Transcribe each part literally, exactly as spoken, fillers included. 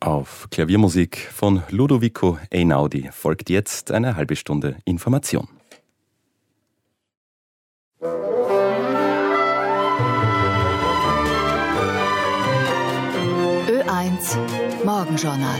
Auf Klaviermusik von Ludovico Einaudi folgt jetzt eine halbe Stunde Information. Ö eins Morgenjournal.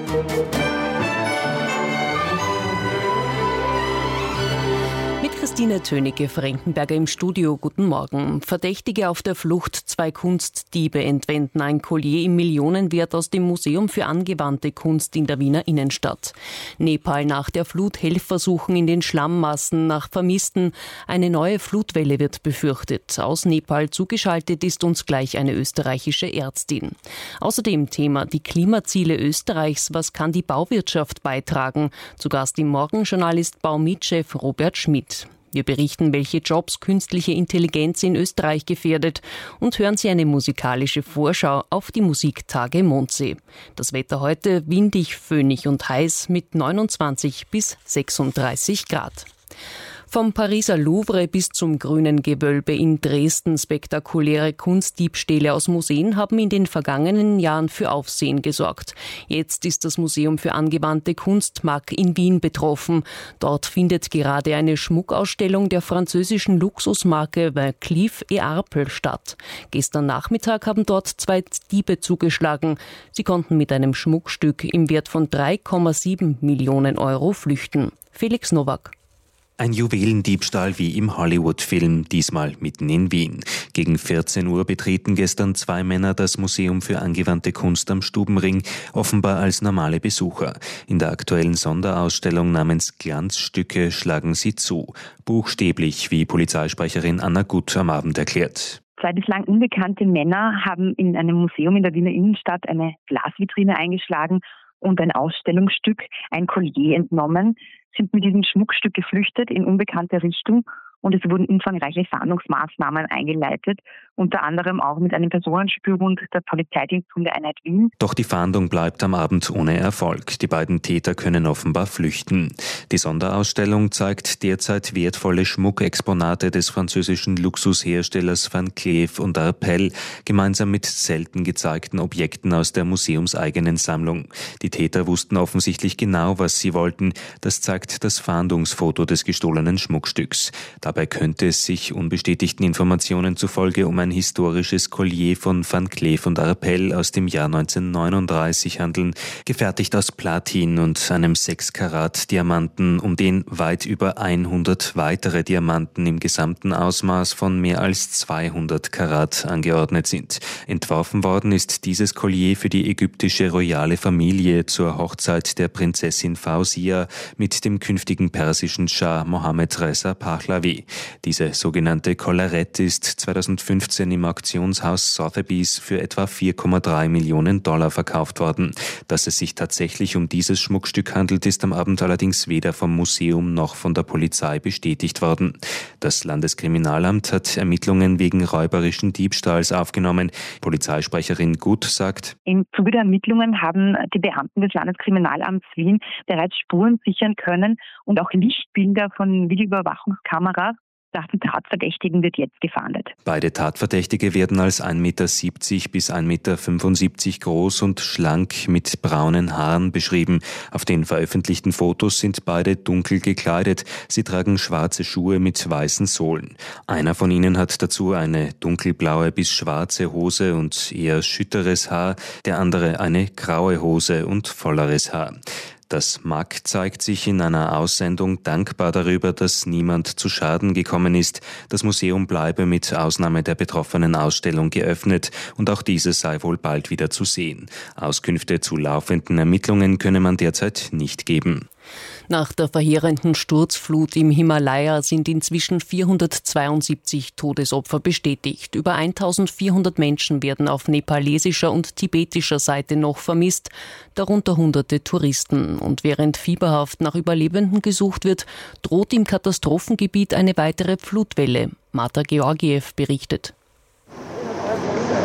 Mit Christine Tönecke-Frankenberger im Studio. Guten Morgen. Verdächtige auf der Flucht, zwei Kunstdiebe entwenden ein Collier im Millionenwert aus dem Museum für angewandte Kunst in der Wiener Innenstadt. Nepal nach der Flut, Helfersuchen in den Schlammmassen nach Vermissten. Eine neue Flutwelle wird befürchtet. Aus Nepal zugeschaltet ist uns gleich eine österreichische Ärztin. Außerdem Thema die Klimaziele Österreichs. Was kann die Bauwirtschaft beitragen? Zu Gast im Morgenjournal ist Baumitchef Robert Schmidt. Wir berichten, welche Jobs künstliche Intelligenz in Österreich gefährdet, und hören Sie eine musikalische Vorschau auf die Musiktage Mondsee. Das Wetter heute windig, föhnig und heiß mit neunundzwanzig bis sechsunddreißig Grad. Vom Pariser Louvre bis zum Grünen Gewölbe in Dresden spektakuläre Kunstdiebstähle aus Museen haben in den vergangenen Jahren für Aufsehen gesorgt. Jetzt ist das Museum für angewandte Kunst M A K in Wien betroffen. Dort findet gerade eine Schmuckausstellung der französischen Luxusmarke Van Cleef et Arpels statt. Gestern Nachmittag haben dort zwei Diebe zugeschlagen. Sie konnten mit einem Schmuckstück im Wert von drei Komma sieben Millionen Euro flüchten. Felix Nowak. Ein Juwelendiebstahl wie im Hollywood-Film, diesmal mitten in Wien. Gegen vierzehn Uhr betreten gestern zwei Männer das Museum für angewandte Kunst am Stubenring, offenbar als normale Besucher. In der aktuellen Sonderausstellung namens Glanzstücke schlagen sie zu. Buchstäblich, wie Polizeisprecherin Anna Gutt am Abend erklärt. Zwei bislang unbekannte Männer haben in einem Museum in der Wiener Innenstadt eine Glasvitrine eingeschlagen und ein Ausstellungsstück, ein Collier, entnommen, sind mit diesem Schmuckstück geflüchtet in unbekannte Richtung, und es wurden umfangreiche Fahndungsmaßnahmen eingeleitet, unter anderem auch mit einem Personenspürbund der Polizeidiensthundeeinheit Wien. Doch die Fahndung bleibt am Abend ohne Erfolg. Die beiden Täter können offenbar flüchten. Die Sonderausstellung zeigt derzeit wertvolle Schmuckexponate des französischen Luxusherstellers Van Cleef und Arpels, gemeinsam mit selten gezeigten Objekten aus der museumseigenen Sammlung. Die Täter wussten offensichtlich genau, was sie wollten. Das zeigt das Fahndungsfoto des gestohlenen Schmuckstücks. Dabei könnte es sich unbestätigten Informationen zufolge um ein historisches Collier von Van Cleef und Arpels aus dem Jahr neunzehnhundertneununddreißig handeln, gefertigt aus Platin und einem sechs Karat Diamanten, um den weit über hundert weitere Diamanten im gesamten Ausmaß von mehr als zweihundert Karat angeordnet sind. Entworfen worden ist dieses Collier für die ägyptische royale Familie zur Hochzeit der Prinzessin Fauziya mit dem künftigen persischen Schah Mohammed Reza Pahlavi. Diese sogenannte Collarette ist zweitausendfünfzehn im Auktionshaus Sotheby's für etwa vier Komma drei Millionen Dollar verkauft worden. Dass es sich tatsächlich um dieses Schmuckstück handelt, ist am Abend allerdings weder vom Museum noch von der Polizei bestätigt worden. Das Landeskriminalamt hat Ermittlungen wegen räuberischen Diebstahls aufgenommen. Polizeisprecherin Gutt sagt: Im Zuge der Ermittlungen haben die Beamten des Landeskriminalamts Wien bereits Spuren sichern können und auch Lichtbilder von Videoüberwachungskameras. Nach dem Tatverdächtigen wird jetzt gefahndet. Beide Tatverdächtige werden als ein Meter siebzig bis ein Meter fünfundsiebzig groß und schlank mit braunen Haaren beschrieben. Auf den veröffentlichten Fotos sind beide dunkel gekleidet. Sie tragen schwarze Schuhe mit weißen Sohlen. Einer von ihnen hat dazu eine dunkelblaue bis schwarze Hose und eher schütteres Haar, der andere eine graue Hose und volleres Haar. Das M A K zeigt sich in einer Aussendung dankbar darüber, dass niemand zu Schaden gekommen ist. Das Museum bleibe mit Ausnahme der betroffenen Ausstellung geöffnet und auch diese sei wohl bald wieder zu sehen. Auskünfte zu laufenden Ermittlungen könne man derzeit nicht geben. Nach der verheerenden Sturzflut im Himalaya sind inzwischen vierhundertzweiundsiebzig Todesopfer bestätigt. Über eintausendvierhundert Menschen werden auf nepalesischer und tibetischer Seite noch vermisst, darunter hunderte Touristen. Und während fieberhaft nach Überlebenden gesucht wird, droht im Katastrophengebiet eine weitere Flutwelle. Marta Georgiev berichtet.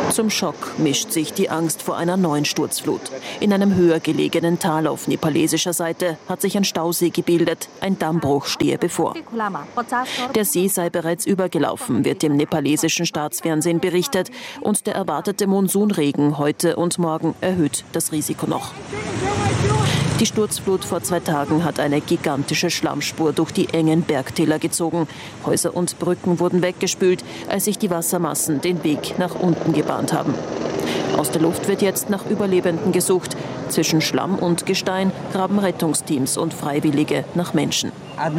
Zum Schock mischt sich die Angst vor einer neuen Sturzflut. In einem höher gelegenen Tal auf nepalesischer Seite hat sich ein Stausee gebildet. Ein Dammbruch stehe bevor. Der See sei bereits übergelaufen, wird im nepalesischen Staatsfernsehen berichtet. Und der erwartete Monsunregen heute und morgen erhöht das Risiko noch. Die Sturzflut vor zwei Tagen hat eine gigantische Schlammspur durch die engen Bergtäler gezogen. Häuser und Brücken wurden weggespült, als sich die Wassermassen den Weg nach unten gebahnt haben. Aus der Luft wird jetzt nach Überlebenden gesucht. Zwischen Schlamm und Gestein graben Rettungsteams und Freiwillige nach Menschen.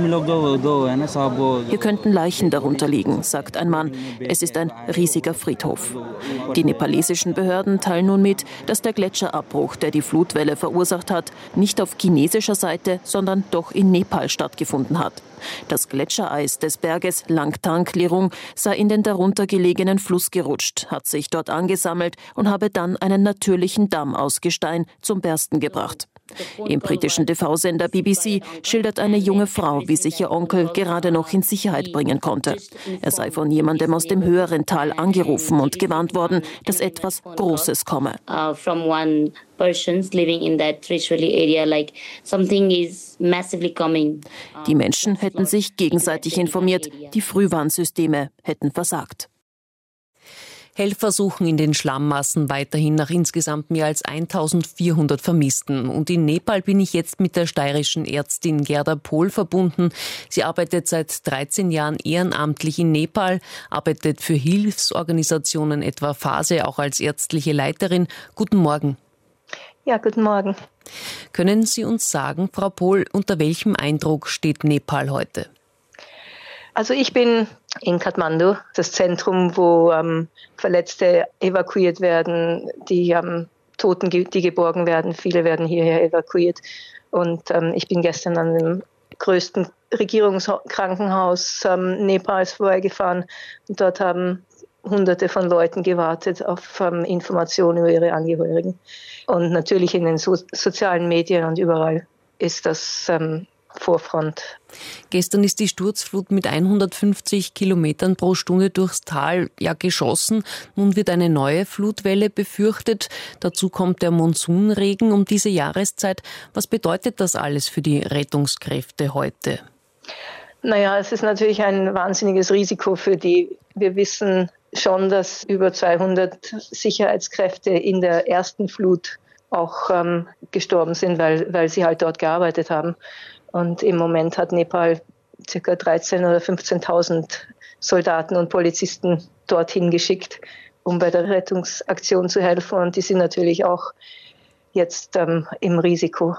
Hier könnten Leichen darunter liegen, sagt ein Mann. Es ist ein riesiger Friedhof. Die nepalesischen Behörden teilen nun mit, dass der Gletscherabbruch, der die Flutwelle verursacht hat, nicht auf chinesischer Seite, sondern doch in Nepal stattgefunden hat. Das Gletschereis des Berges Langtang-Lirung sei in den darunter gelegenen Fluss gerutscht, hat sich dort angesammelt und habe dann einen natürlichen Damm aus Gestein zum Bersten gebracht. Im britischen T V-Sender B B C schildert eine junge Frau, wie sich ihr Onkel gerade noch in Sicherheit bringen konnte. Er sei von jemandem aus dem höheren Tal angerufen und gewarnt worden, dass etwas Großes komme. Die Menschen hätten sich gegenseitig informiert, die Frühwarnsysteme hätten versagt. Helfer suchen in den Schlammmassen weiterhin nach insgesamt mehr als eintausendvierhundert Vermissten. Und in Nepal bin ich jetzt mit der steirischen Ärztin Gerda Pohl verbunden. Sie arbeitet seit dreizehn Jahren ehrenamtlich in Nepal, arbeitet für Hilfsorganisationen etwa Phase auch als ärztliche Leiterin. Guten Morgen. Ja, guten Morgen. Können Sie uns sagen, Frau Pohl, unter welchem Eindruck steht Nepal heute? Also ich bin in Kathmandu, das Zentrum, wo ähm, Verletzte evakuiert werden, die ähm, Toten, die geborgen werden. Viele werden hierher evakuiert. Und ähm, ich bin gestern an dem größten Regierungskrankenhaus ähm, Nepals vorbeigefahren. Und dort haben Hunderte von Leuten gewartet auf ähm, Informationen über ihre Angehörigen. Und natürlich in den so- sozialen Medien und überall ist das ähm, Vorfront. Gestern ist die Sturzflut mit hundertfünfzig Kilometern pro Stunde durchs Tal ja geschossen. Nun wird eine neue Flutwelle befürchtet. Dazu kommt der Monsunregen um diese Jahreszeit. Was bedeutet das alles für die Rettungskräfte heute? Naja, es ist natürlich ein wahnsinniges Risiko für die. Wir wissen schon, dass über zweihundert Sicherheitskräfte in der ersten Flut auch ähm, gestorben sind, weil, weil sie halt dort gearbeitet haben. Und im Moment hat Nepal ca. dreizehntausend oder fünfzehntausend Soldaten und Polizisten dorthin geschickt, um bei der Rettungsaktion zu helfen. Und die sind natürlich auch jetzt ähm, im Risiko.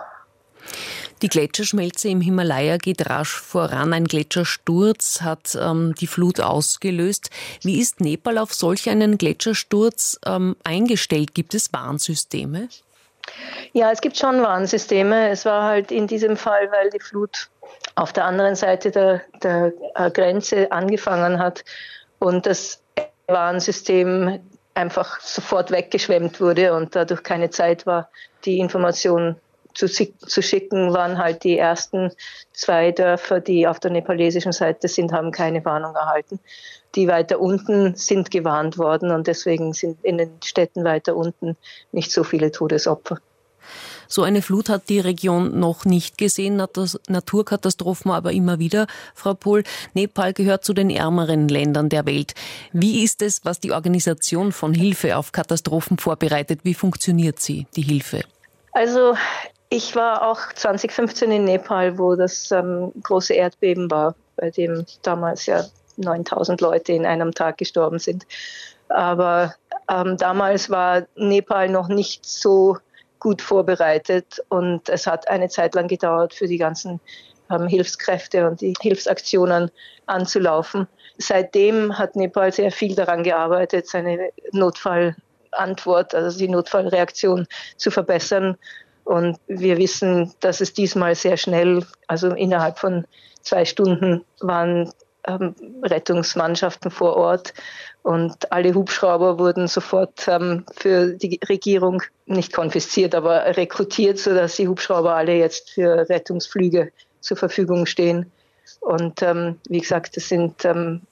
Die Gletscherschmelze im Himalaya geht rasch voran. Ein Gletschersturz hat ähm, die Flut ausgelöst. Wie ist Nepal auf solch einen Gletschersturz ähm, eingestellt? Gibt es Warnsysteme? Ja, es gibt schon Warnsysteme. Es war halt in diesem Fall, weil die Flut auf der anderen Seite der, der Grenze angefangen hat und das Warnsystem einfach sofort weggeschwemmt wurde und dadurch keine Zeit war, die Information zu, zu schicken, waren halt die ersten zwei Dörfer, die auf der nepalesischen Seite sind, haben keine Warnung erhalten. Die weiter unten sind gewarnt worden und deswegen sind in den Städten weiter unten nicht so viele Todesopfer. So eine Flut hat die Region noch nicht gesehen, Naturkatastrophen aber immer wieder. Frau Pohl, Nepal gehört zu den ärmeren Ländern der Welt. Wie ist es, was die Organisation von Hilfe auf Katastrophen vorbereitet? Wie funktioniert sie, die Hilfe? Also ich war auch zwanzig fünfzehn in Nepal, wo das ähm, große Erdbeben war, bei dem damals ja neuntausend Leute in einem Tag gestorben sind. Aber ähm, damals war Nepal noch nicht so gut vorbereitet und es hat eine Zeit lang gedauert, für die ganzen ähm, Hilfskräfte und die Hilfsaktionen anzulaufen. Seitdem hat Nepal sehr viel daran gearbeitet, seine Notfallantwort, also die Notfallreaktion zu verbessern. Und wir wissen, dass es diesmal sehr schnell, also innerhalb von zwei Stunden waren ähm, Rettungsmannschaften vor Ort und alle Hubschrauber wurden sofort ähm, für die Regierung nicht konfisziert, aber rekrutiert, sodass die Hubschrauber alle jetzt für Rettungsflüge zur Verfügung stehen. Und ähm, wie gesagt, es sind ähm,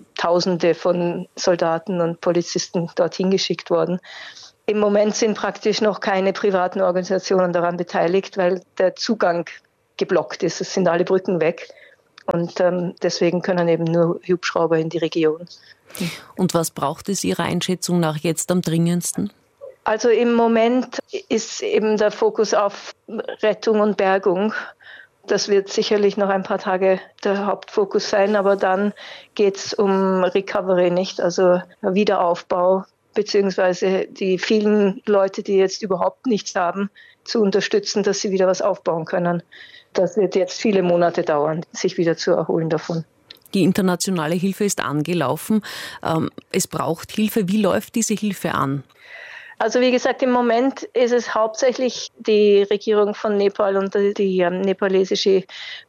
Tausende von Soldaten und Polizisten dorthin geschickt worden. Im Moment sind praktisch noch keine privaten Organisationen daran beteiligt, weil der Zugang geblockt ist. Es sind alle Brücken weg. Und ähm, deswegen können eben nur Hubschrauber in die Region. Und was braucht es Ihrer Einschätzung nach jetzt am dringendsten? Also im Moment ist eben der Fokus auf Rettung und Bergung. Das wird sicherlich noch ein paar Tage der Hauptfokus sein, aber dann geht es um Recovery, nicht? Also Wiederaufbau, beziehungsweise die vielen Leute, die jetzt überhaupt nichts haben, zu unterstützen, dass sie wieder was aufbauen können. Das wird jetzt viele Monate dauern, sich wieder zu erholen davon. Die internationale Hilfe ist angelaufen. Es braucht Hilfe. Wie läuft diese Hilfe an? Also wie gesagt, im Moment ist es hauptsächlich die Regierung von Nepal und die ähm, nepalesische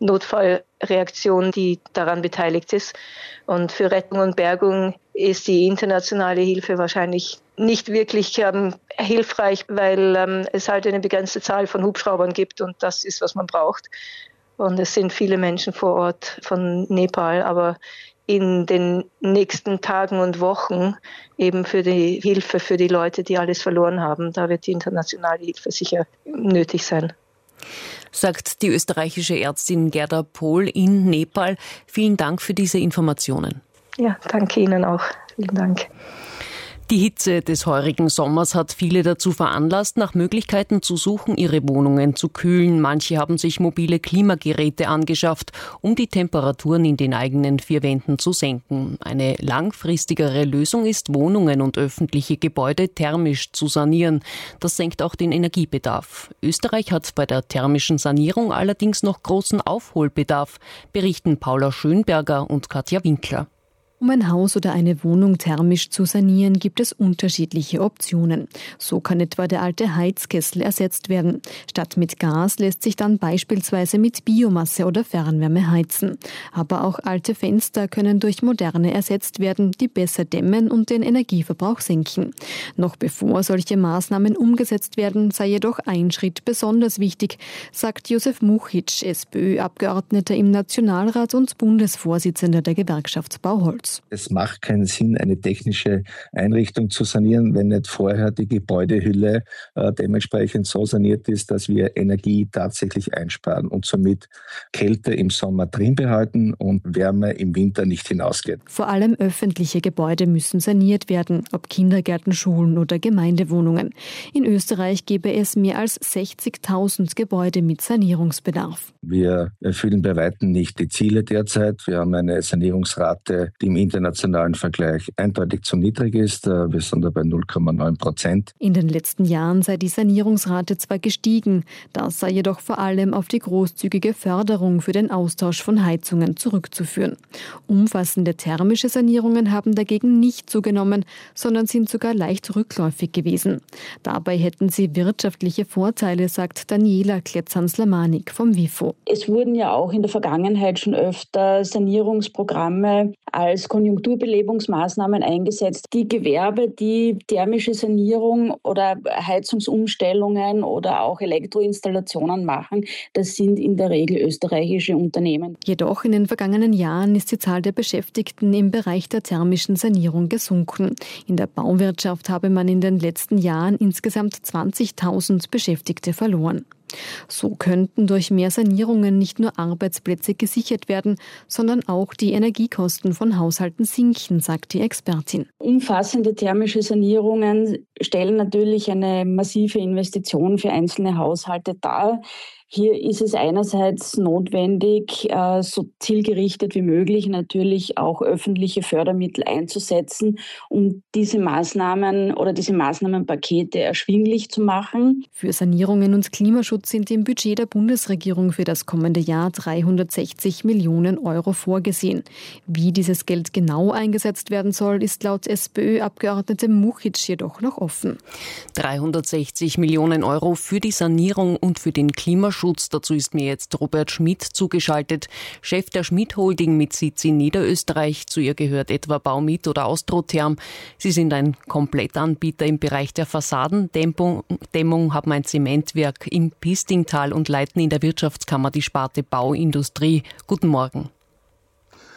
Notfallreaktion, die daran beteiligt ist. Und für Rettung und Bergung ist die internationale Hilfe wahrscheinlich nicht wirklich ähm, hilfreich, weil ähm, es halt eine begrenzte Zahl von Hubschraubern gibt und das ist, was man braucht. Und es sind viele Menschen vor Ort von Nepal, aber in den nächsten Tagen und Wochen eben für die Hilfe für die Leute, die alles verloren haben, da wird die internationale Hilfe sicher nötig sein. Sagt die österreichische Ärztin Gerda Pohl in Nepal. Vielen Dank für diese Informationen. Ja, danke Ihnen auch. Vielen Dank. Die Hitze des heurigen Sommers hat viele dazu veranlasst, nach Möglichkeiten zu suchen, ihre Wohnungen zu kühlen. Manche haben sich mobile Klimageräte angeschafft, um die Temperaturen in den eigenen vier Wänden zu senken. Eine langfristigere Lösung ist, Wohnungen und öffentliche Gebäude thermisch zu sanieren. Das senkt auch den Energiebedarf. Österreich hat bei der thermischen Sanierung allerdings noch großen Aufholbedarf, berichten Paula Schönberger und Katja Winkler. Um ein Haus oder eine Wohnung thermisch zu sanieren, gibt es unterschiedliche Optionen. So kann etwa der alte Heizkessel ersetzt werden. Statt mit Gas lässt sich dann beispielsweise mit Biomasse oder Fernwärme heizen. Aber auch alte Fenster können durch moderne ersetzt werden, die besser dämmen und den Energieverbrauch senken. Noch bevor solche Maßnahmen umgesetzt werden, sei jedoch ein Schritt besonders wichtig, sagt Josef Muchitsch, SPÖ-Abgeordneter im Nationalrat und Bundesvorsitzender der Gewerkschaft Bauholz. Es macht keinen Sinn, eine technische Einrichtung zu sanieren, wenn nicht vorher die Gebäudehülle äh, dementsprechend so saniert ist, dass wir Energie tatsächlich einsparen und somit Kälte im Sommer drin behalten und Wärme im Winter nicht hinausgeht. Vor allem öffentliche Gebäude müssen saniert werden, ob Kindergärten, Schulen oder Gemeindewohnungen. In Österreich gäbe es mehr als sechzigtausend Gebäude mit Sanierungsbedarf. Wir erfüllen bei weitem nicht die Ziele derzeit. Wir haben eine Sanierungsrate, die im internationalen Vergleich eindeutig zu niedrig ist. Wir sind da bei null Komma neun Prozent. In den letzten Jahren sei die Sanierungsrate zwar gestiegen, das sei jedoch vor allem auf die großzügige Förderung für den Austausch von Heizungen zurückzuführen. Umfassende thermische Sanierungen haben dagegen nicht zugenommen, sondern sind sogar leicht rückläufig gewesen. Dabei hätten sie wirtschaftliche Vorteile, sagt Daniela Kletzans-Lamanik vom WIFO. Es wurden ja auch in der Vergangenheit schon öfter Sanierungsprogramme als Konjunkturbelebungsmaßnahmen eingesetzt. Die Gewerbe, die thermische Sanierung oder Heizungsumstellungen oder auch Elektroinstallationen machen, das sind in der Regel österreichische Unternehmen. Jedoch in den vergangenen Jahren ist die Zahl der Beschäftigten im Bereich der thermischen Sanierung gesunken. In der Bauwirtschaft habe man in den letzten Jahren insgesamt zwanzigtausend Beschäftigte verloren. So könnten durch mehr Sanierungen nicht nur Arbeitsplätze gesichert werden, sondern auch die Energiekosten von Haushalten sinken, sagt die Expertin. Umfassende thermische Sanierungen stellen natürlich eine massive Investition für einzelne Haushalte dar. Hier ist es einerseits notwendig, so zielgerichtet wie möglich natürlich auch öffentliche Fördermittel einzusetzen, um diese Maßnahmen oder diese Maßnahmenpakete erschwinglich zu machen. Für Sanierungen und Klimaschutz sind im Budget der Bundesregierung für das kommende Jahr dreihundertsechzig Millionen Euro vorgesehen. Wie dieses Geld genau eingesetzt werden soll, ist laut SPÖ-Abgeordnete Muchitsch jedoch noch offen. dreihundertsechzig Millionen Euro für die Sanierung und für den Klimaschutz. Dazu ist mir jetzt Robert Schmidt zugeschaltet, Chef der Schmidt Holding mit Sitz in Niederösterreich. Zu ihr gehört etwa Baumit oder Austrotherm. Sie sind ein Komplettanbieter im Bereich der Fassadendämmung, Dämmung, haben ein Zementwerk im Pistingtal und leiten in der Wirtschaftskammer die Sparte Bauindustrie. Guten Morgen.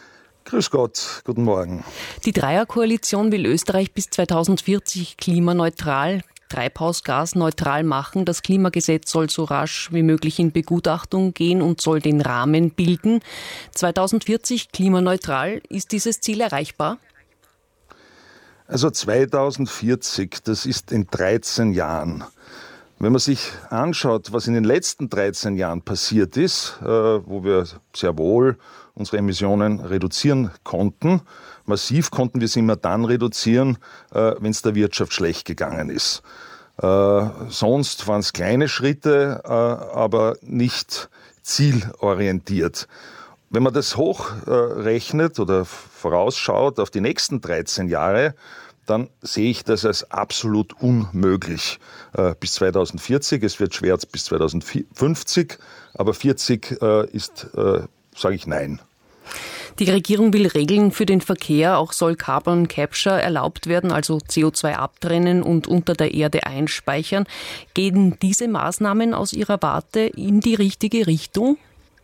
Grüß Gott, guten Morgen. Die Dreierkoalition will Österreich bis zweitausendvierzig klimaneutral, treibhausgasneutral machen. Das Klimagesetz soll so rasch wie möglich in Begutachtung gehen und soll den Rahmen bilden. zweitausendvierzig klimaneutral, ist dieses Ziel erreichbar? Also zweitausendvierzig, das ist in dreizehn Jahren. Wenn man sich anschaut, was in den letzten dreizehn Jahren passiert ist, äh, wo wir sehr wohl unsere Emissionen reduzieren konnten, massiv konnten wir sie immer dann reduzieren, äh, wenn es der Wirtschaft schlecht gegangen ist. Äh, sonst waren es kleine Schritte, äh, aber nicht zielorientiert. Wenn man das hochrechnet äh, oder vorausschaut auf die nächsten dreizehn Jahre, dann sehe ich das als absolut unmöglich äh, bis zweitausendvierzig. Es wird schwer bis zweitausendfünfzig, aber vierzig äh, ist, äh, sage ich, nein. Die Regierung will Regeln für den Verkehr, auch soll Carbon Capture erlaubt werden, also C O zwei abtrennen und unter der Erde einspeichern. Gehen diese Maßnahmen aus Ihrer Warte in die richtige Richtung?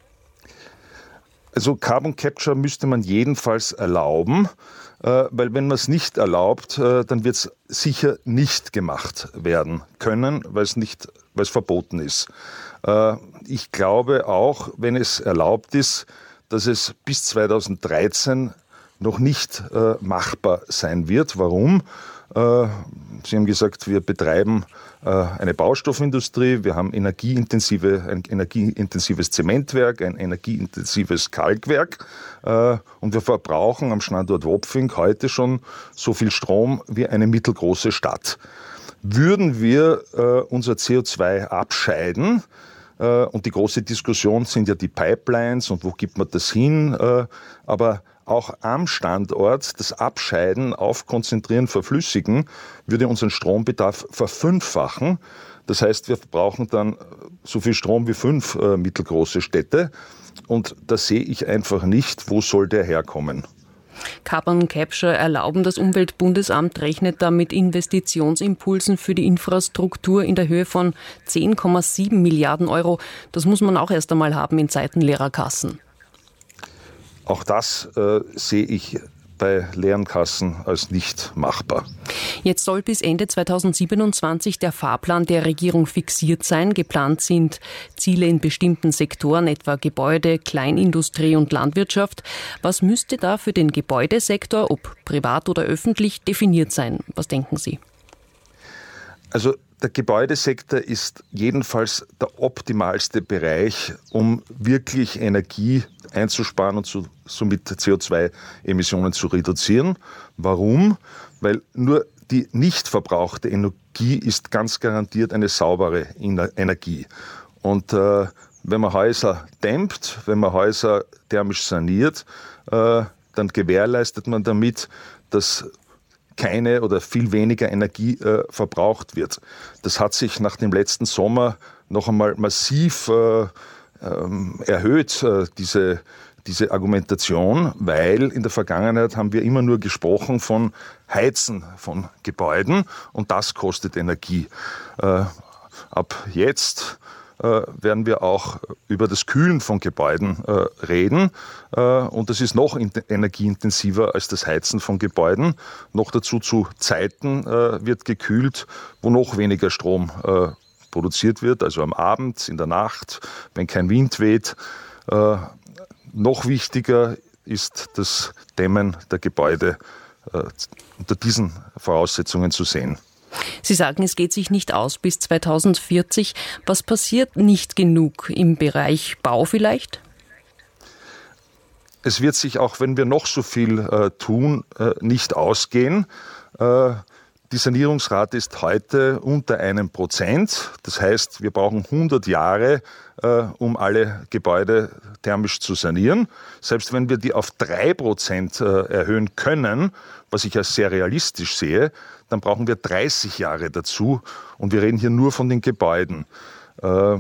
Also Carbon Capture müsste man jedenfalls erlauben, äh, weil wenn man es nicht erlaubt, äh, dann wird es sicher nicht gemacht werden können, weil es nicht, weil es verboten ist. Äh, ich glaube auch, wenn es erlaubt ist, dass es bis zweitausenddreizehn noch nicht äh, machbar sein wird. Warum? Äh, Sie haben gesagt, wir betreiben äh, eine Baustoffindustrie, wir haben energieintensive, ein energieintensives Zementwerk, ein energieintensives Kalkwerk äh, und wir verbrauchen am Standort Wopfing heute schon so viel Strom wie eine mittelgroße Stadt. Würden wir äh, unser C O zwei abscheiden, und die große Diskussion sind ja die Pipelines und wo gibt man das hin. Aber auch am Standort das Abscheiden, Aufkonzentrieren, Verflüssigen würde unseren Strombedarf verfünffachen. Das heißt, wir brauchen dann so viel Strom wie fünf mittelgroße Städte. Und da sehe ich einfach nicht, wo soll der herkommen. Carbon Capture erlauben. Das Umweltbundesamt rechnet da mit Investitionsimpulsen für die Infrastruktur in der Höhe von zehn Komma sieben Milliarden Euro. Das muss man auch erst einmal haben in Zeiten leerer Kassen. Auch das äh, sehe ich bei leeren Kassen als nicht machbar. Jetzt soll bis Ende zweitausendsiebenundzwanzig der Fahrplan der Regierung fixiert sein. Geplant sind Ziele in bestimmten Sektoren, etwa Gebäude, Kleinindustrie und Landwirtschaft. Was müsste da für den Gebäudesektor, ob privat oder öffentlich, definiert sein? Was denken Sie? Also der Gebäudesektor ist jedenfalls der optimalste Bereich, um wirklich Energie einzusparen und zu, somit C O zwei Emissionen zu reduzieren. Warum? Weil nur die nicht verbrauchte Energie ist ganz garantiert eine saubere Energie. Und äh, wenn man Häuser dämmt, wenn man Häuser thermisch saniert, äh, dann gewährleistet man damit, dass keine oder viel weniger Energie äh, verbraucht wird. Das hat sich nach dem letzten Sommer noch einmal massiv äh, ähm, erhöht, äh, diese, diese Argumentation, weil in der Vergangenheit haben wir immer nur gesprochen von Heizen von Gebäuden und das kostet Energie. Äh, ab jetzt äh, werden wir auch über das Kühlen von Gebäuden äh, reden. Äh, und das ist noch in- energieintensiver als das Heizen von Gebäuden. Noch dazu zu Zeiten äh, wird gekühlt, wo noch weniger Strom äh, produziert wird, also am Abend, in der Nacht, wenn kein Wind weht. Äh, noch wichtiger ist das Dämmen der Gebäude äh, unter diesen Voraussetzungen zu sehen. Sie sagen, es geht sich nicht aus bis zweitausendvierzig. Was passiert nicht genug im Bereich Bau vielleicht? Es wird sich, auch wenn wir noch so viel äh, tun, äh, nicht ausgehen. Äh, die Sanierungsrate ist heute unter einem Prozent. Das heißt, wir brauchen hundert Jahre, äh, um alle Gebäude thermisch zu sanieren. Selbst wenn wir die auf drei Prozent äh, erhöhen können, was ich als sehr realistisch sehe, dann brauchen wir dreißig Jahre dazu. Und wir reden hier nur von den Gebäuden. Äh, da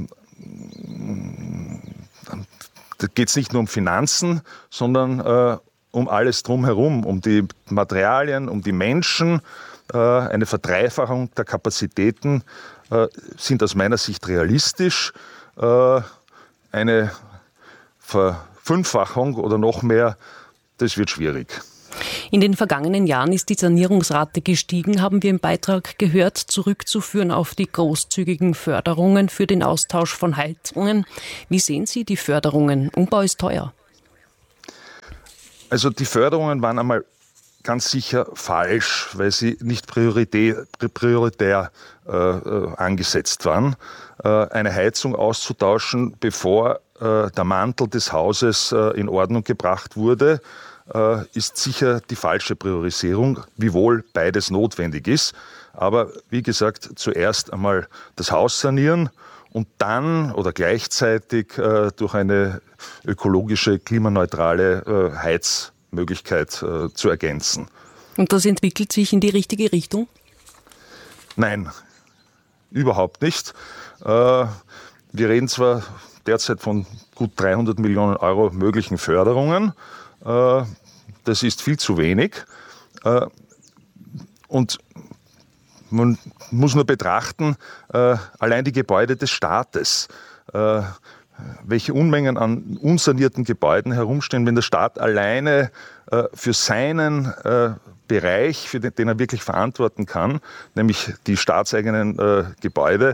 geht es nicht nur um Finanzen, sondern äh, um alles drumherum, um die Materialien, um die Menschen. Äh, eine Verdreifachung der Kapazitäten äh, sind aus meiner Sicht realistisch. Äh, eine Verfünffachung oder noch mehr das wird schwierig. In den vergangenen Jahren ist die Sanierungsrate gestiegen, haben wir im Beitrag gehört, zurückzuführen auf die großzügigen Förderungen für den Austausch von Heizungen. Wie sehen Sie die Förderungen? Umbau ist teuer. Also die Förderungen waren einmal ganz sicher falsch, weil sie nicht prioritär, prioritär äh, angesetzt waren. Äh, eine Heizung auszutauschen, bevor äh, der Mantel des Hauses äh, in Ordnung gebracht wurde, ist sicher die falsche Priorisierung, wiewohl beides notwendig ist. Aber wie gesagt, zuerst einmal das Haus sanieren und dann oder gleichzeitig äh, durch eine ökologische, klimaneutrale äh, Heizmöglichkeit äh, zu ergänzen. Und das entwickelt sich in die richtige Richtung? Nein, überhaupt nicht. Äh, wir reden zwar derzeit von gut dreihundert Millionen Euro möglichen Förderungen. Das ist viel zu wenig. Und man muss nur betrachten, allein die Gebäude des Staates, welche Unmengen an unsanierten Gebäuden herumstehen, wenn der Staat alleine für seinen Bereich, für den er wirklich verantworten kann, nämlich die staatseigenen Gebäude,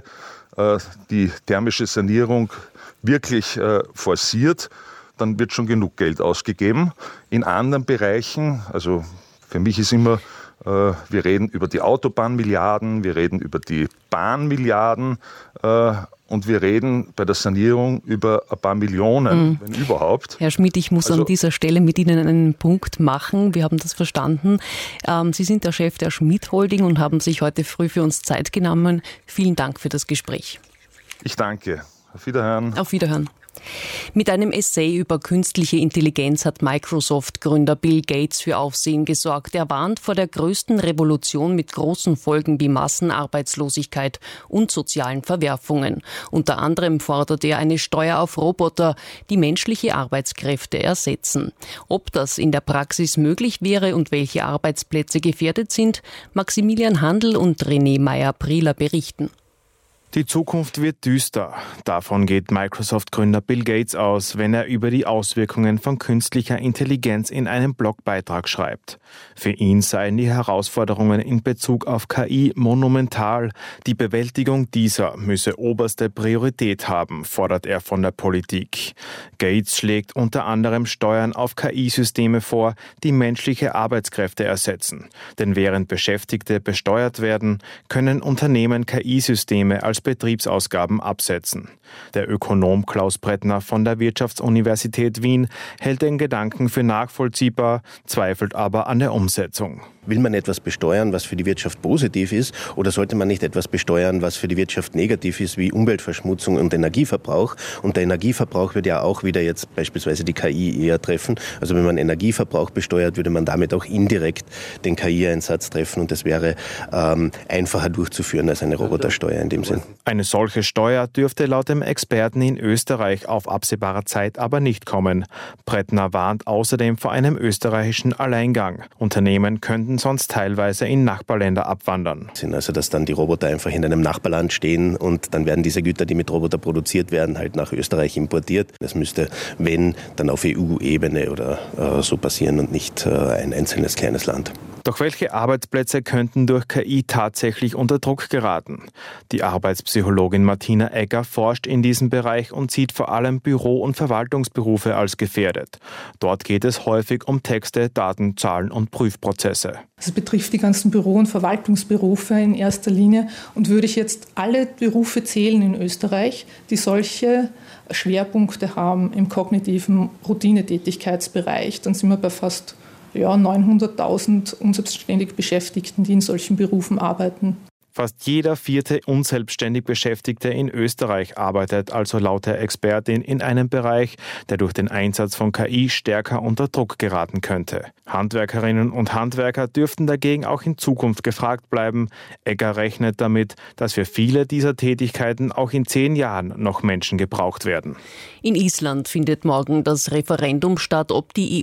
die thermische Sanierung wirklich forciert, dann wird schon genug Geld ausgegeben. In anderen Bereichen, also für mich ist immer, äh, wir reden über die Autobahnmilliarden, wir reden über die Bahnmilliarden äh, und wir reden bei der Sanierung über ein paar Millionen, mhm. wenn überhaupt. Herr Schmidt, ich muss also an dieser Stelle mit Ihnen einen Punkt machen. Wir haben das verstanden. Ähm, Sie sind der Chef der Schmidt Holding und haben sich heute früh für uns Zeit genommen. Vielen Dank für das Gespräch. Ich danke. Auf Wiederhören. Auf Wiederhören. Mit einem Essay über künstliche Intelligenz hat Microsoft-Gründer Bill Gates für Aufsehen gesorgt. Er warnt vor der größten Revolution mit großen Folgen wie Massenarbeitslosigkeit und sozialen Verwerfungen. Unter anderem fordert er eine Steuer auf Roboter, die menschliche Arbeitskräfte ersetzen. Ob das in der Praxis möglich wäre und welche Arbeitsplätze gefährdet sind, Maximilian Handl und René Meyer-Prieler berichten. Die Zukunft wird düster. Davon geht Microsoft-Gründer Bill Gates aus, wenn er über die Auswirkungen von künstlicher Intelligenz in einem Blogbeitrag schreibt. Für ihn seien die Herausforderungen in Bezug auf K I monumental. Die Bewältigung dieser müsse oberste Priorität haben, fordert er von der Politik. Gates schlägt unter anderem Steuern auf K I-Systeme vor, die menschliche Arbeitskräfte ersetzen. Denn während Beschäftigte besteuert werden, können Unternehmen K I-Systeme als Betriebsausgaben absetzen. Der Ökonom Klaus Brettner von der Wirtschaftsuniversität Wien hält den Gedanken für nachvollziehbar, zweifelt aber an der Umsetzung. Will man etwas besteuern, was für die Wirtschaft positiv ist, oder sollte man nicht etwas besteuern, was für die Wirtschaft negativ ist, wie Umweltverschmutzung und Energieverbrauch? Und der Energieverbrauch wird ja auch wieder jetzt beispielsweise die K I eher treffen. Also wenn man Energieverbrauch besteuert, würde man damit auch indirekt den K I-Einsatz treffen und das wäre ähm, einfacher durchzuführen als eine Robotersteuer in dem Sinn. Eine solche Steuer dürfte laut dem Experten in Österreich auf absehbare Zeit aber nicht kommen. Brettner warnt außerdem vor einem österreichischen Alleingang. Unternehmen könnten sonst teilweise in Nachbarländer abwandern. Also dass dann die Roboter einfach in einem Nachbarland stehen und dann werden diese Güter, die mit Roboter produziert werden, halt nach Österreich importiert. Das müsste, wenn, dann auf E U-Ebene oder äh, so passieren und nicht äh, ein einzelnes kleines Land. Doch welche Arbeitsplätze könnten durch K I tatsächlich unter Druck geraten? Die Arbeitspsychologin Martina Egger forscht in diesem Bereich und sieht vor allem Büro- und Verwaltungsberufe als gefährdet. Dort geht es häufig um Texte, Daten, Zahlen und Prüfprozesse. Das betrifft die ganzen Büro- und Verwaltungsberufe in erster Linie. Und würde ich jetzt alle Berufe zählen in Österreich, die solche Schwerpunkte haben im kognitiven Routinetätigkeitsbereich, dann sind wir bei fast ja, neunhunderttausend unselbstständig Beschäftigten, die in solchen Berufen arbeiten. Fast jeder vierte unselbstständig Beschäftigte in Österreich arbeitet also laut der Expertin in einem Bereich, der durch den Einsatz von K I stärker unter Druck geraten könnte. Handwerkerinnen und Handwerker dürften dagegen auch in Zukunft gefragt bleiben. Egger rechnet damit, dass für viele dieser Tätigkeiten auch in zehn Jahren noch Menschen gebraucht werden. In Island findet morgen das Referendum statt, ob die E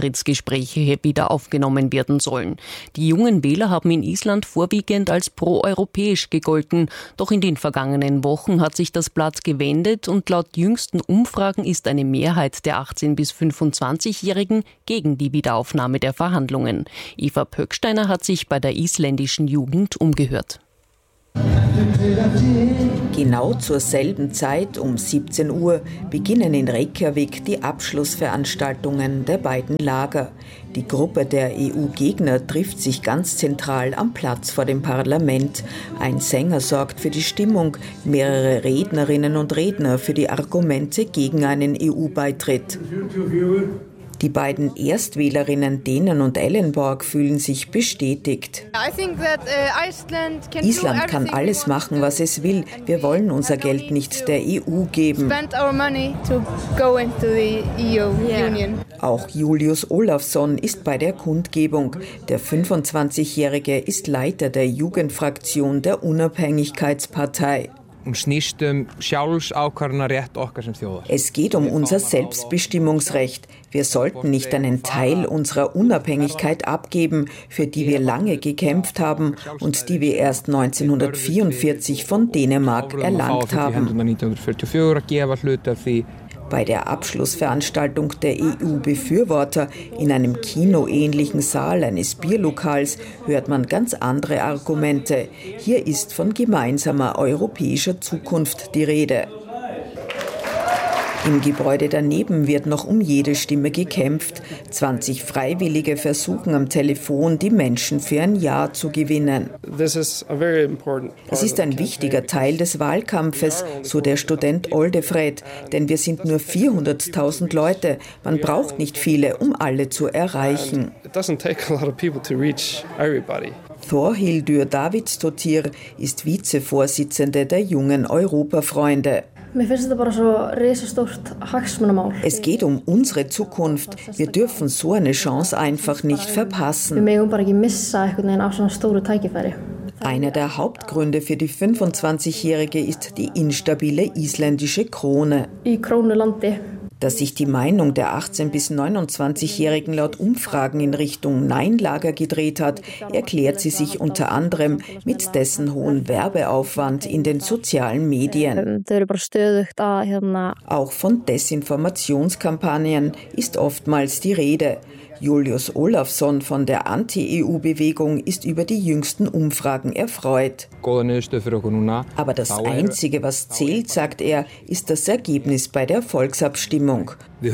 U-Beitrittsgespräche wieder aufgenommen werden sollen. Die jungen Wähler haben in Island vorwiegend als pro-europäisch europäisch gegolten. Doch in den vergangenen Wochen hat sich das Blatt gewendet und laut jüngsten Umfragen ist eine Mehrheit der achtzehn- bis fünfundzwanzigjährigen gegen die Wiederaufnahme der Verhandlungen. Eva Pöcksteiner hat sich bei der isländischen Jugend umgehört. Genau zur selben Zeit, um siebzehn Uhr, beginnen in Reykjavik die Abschlussveranstaltungen der beiden Lager. Die Gruppe der E U-Gegner trifft sich ganz zentral am Platz vor dem Parlament. Ein Sänger sorgt für die Stimmung, mehrere Rednerinnen und Redner für die Argumente gegen einen E U-Beitritt. Die beiden Erstwählerinnen Denen und Ellenborg fühlen sich bestätigt. Island kann alles machen, was es will. Wir wollen unser Geld nicht der E U geben. Auch Julius Olafsson ist bei der Kundgebung. Der fünfundzwanzigjährige ist Leiter der Jugendfraktion der Unabhängigkeitspartei. Es geht um unser Selbstbestimmungsrecht. Wir sollten nicht einen Teil unserer Unabhängigkeit abgeben, für die wir lange gekämpft haben und die wir erst neunzehnhundertvierundvierzig von Dänemark erlangt haben. Bei der Abschlussveranstaltung der E U-Befürworter in einem kinoähnlichen Saal eines Bierlokals hört man ganz andere Argumente. Hier ist von gemeinsamer europäischer Zukunft die Rede. Im Gebäude daneben wird noch um jede Stimme gekämpft. zwanzig Freiwillige versuchen am Telefon, die Menschen für ein Ja zu gewinnen. Es ist ein wichtiger Teil des Wahlkampfes, so der Student Oldefred, denn wir sind nur vierhunderttausend Leute. Man braucht nicht viele, um alle zu erreichen. Thorhildur Davidsdottir ist Vizevorsitzende der Jungen Europafreunde. Es geht um unsere Zukunft. Wir dürfen so eine Chance einfach nicht verpassen. Einer der Hauptgründe für die fünfundzwanzigjährige ist die instabile isländische Krone. Dass sich die Meinung der achtzehn- bis neunundzwanzigjährigen laut Umfragen in Richtung Nein-Lager gedreht hat, erklärt sie sich unter anderem mit dessen hohen Werbeaufwand in den sozialen Medien. Auch von Desinformationskampagnen ist oftmals die Rede. Julius Olafsson von der Anti-E U-Bewegung ist über die jüngsten Umfragen erfreut. Aber das Einzige, was zählt, sagt er, ist das Ergebnis bei der Volksabstimmung.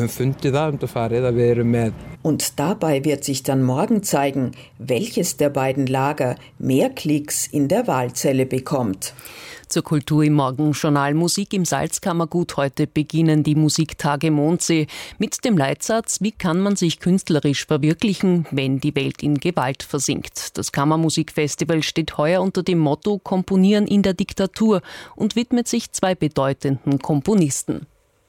Und dabei wird sich dann morgen zeigen, welches der beiden Lager mehr Klicks in der Wahlzelle bekommt. Zur Kultur im Morgenjournal Musik im Salzkammergut. Heute beginnen die Musiktage Mondsee mit dem Leitsatz: Wie kann man sich künstlerisch verwirklichen, wenn die Welt in Gewalt versinkt? Das Kammermusikfestival steht heuer unter dem Motto Komponieren in der Diktatur und widmet sich zwei bedeutenden Komponisten.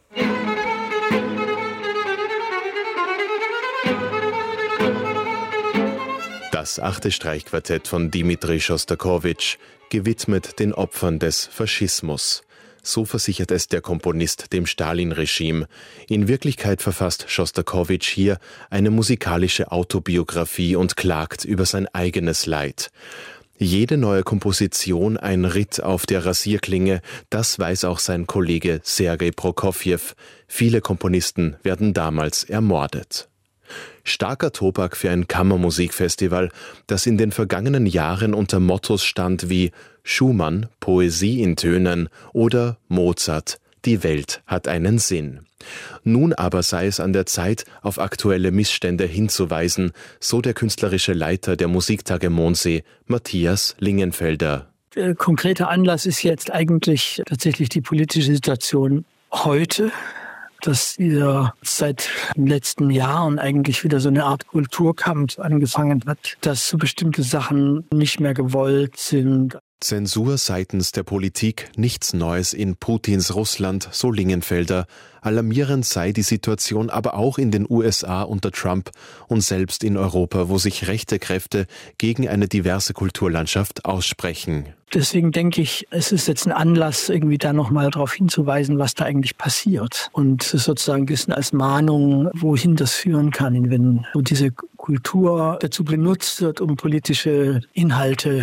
Das achte Streichquartett von Dimitri Schostakowitsch, gewidmet den Opfern des Faschismus. So versichert es der Komponist dem Stalin-Regime. In Wirklichkeit verfasst Schostakowitsch hier eine musikalische Autobiografie und klagt über sein eigenes Leid. Jede neue Komposition ein Ritt auf der Rasierklinge, das weiß auch sein Kollege Sergei Prokofjew. Viele Komponisten werden damals ermordet. Starker Tobak für ein Kammermusikfestival, das in den vergangenen Jahren unter Mottos stand wie Schumann, Poesie in Tönen oder Mozart, die Welt hat einen Sinn. Nun aber sei es an der Zeit, auf aktuelle Missstände hinzuweisen, so der künstlerische Leiter der Musiktage Mondsee, Matthias Lingenfelder. Der konkrete Anlass ist jetzt eigentlich tatsächlich die politische Situation heute, dass ihr seit dem letzten Jahr und eigentlich wieder so eine Art Kulturkampf angefangen hat, dass so bestimmte Sachen nicht mehr gewollt sind. Zensur seitens der Politik, nichts Neues in Putins Russland, so Lingenfelder. Alarmierend sei die Situation aber auch in den U S A unter Trump und selbst in Europa, wo sich rechte Kräfte gegen eine diverse Kulturlandschaft aussprechen. Deswegen denke ich, es ist jetzt ein Anlass, irgendwie da nochmal darauf hinzuweisen, was da eigentlich passiert. Und sozusagen ein bisschen als Mahnung, wohin das führen kann, wenn so diese Kultur dazu benutzt wird, um politische Inhalte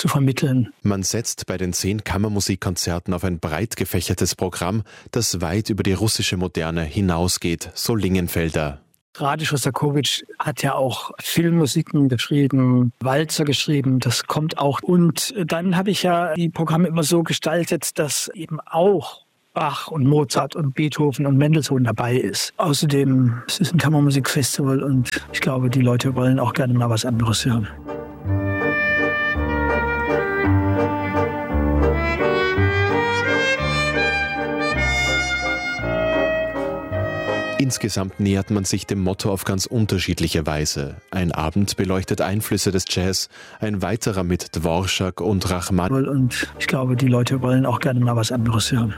zu vermitteln. Man setzt bei den zehn Kammermusikkonzerten auf ein breit gefächertes Programm, das weit über die russische Moderne hinausgeht, so Lingenfelder. Radi Schostakowitsch hat ja auch Filmmusiken geschrieben, Walzer geschrieben, das kommt auch. Und dann habe ich ja die Programme immer so gestaltet, dass eben auch Bach und Mozart und Beethoven und Mendelssohn dabei ist. Außerdem es ist ein Kammermusikfestival und ich glaube, die Leute wollen auch gerne mal was anderes hören. Insgesamt nähert man sich dem Motto auf ganz unterschiedliche Weise. Ein Abend beleuchtet Einflüsse des Jazz, ein weiterer mit Dvorak und Rachmaninow. Und ich glaube, die Leute wollen auch gerne mal was anderes hören.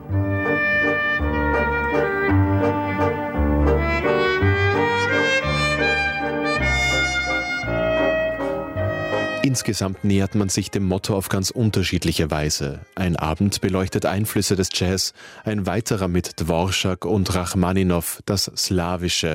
Insgesamt nähert man sich dem Motto auf ganz unterschiedliche Weise. Ein Abend beleuchtet Einflüsse des Jazz, ein weiterer mit Dvorak und Rachmaninow, das Slawische.